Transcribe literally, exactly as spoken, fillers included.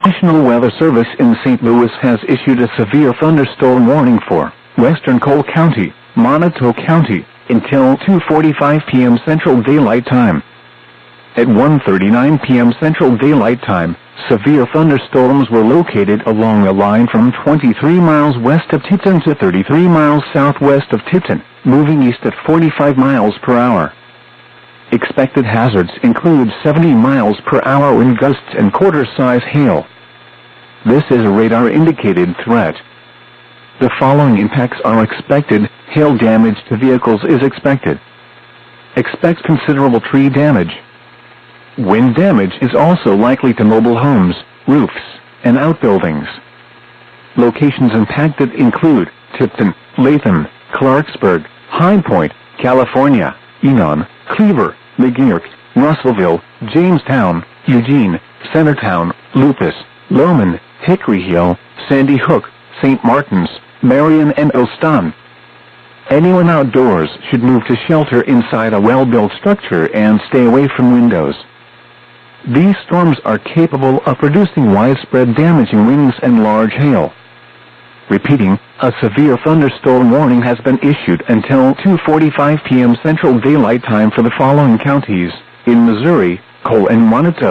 National Weather Service in Saint Louis has issued a severe thunderstorm warning for western Cole County, Monteau County, until two forty-five p m Central Daylight Time. At one thirty-nine p m Central Daylight Time, severe thunderstorms were located along a line from twenty-three miles west of Tipton to thirty-three miles southwest of Tipton, moving east at forty-five miles per hour. Expected hazards include seventy miles per hour wind gusts and quarter-size hail. This is a radar-indicated threat. The following impacts are expected. Hail damage to vehicles is expected. Expect considerable tree damage. Wind damage is also likely to mobile homes, roofs, and outbuildings. Locations impacted include Tipton, Latham, Clarksburg, High Point, California, Enon, Cleaver, McGeark, Russellville, Jamestown, Eugene, Centertown, Lupus, Lowman, Hickory Hill, Sandy Hook, Saint Martins, Marion, and Elston. Anyone outdoors should move to shelter inside a well-built structure and stay away from windows. These storms are capable of producing widespread damaging winds and large hail. Repeating, a severe thunderstorm warning has been issued until two forty-five p m Central Daylight Time for the following counties in Missouri, Cole and Monteau.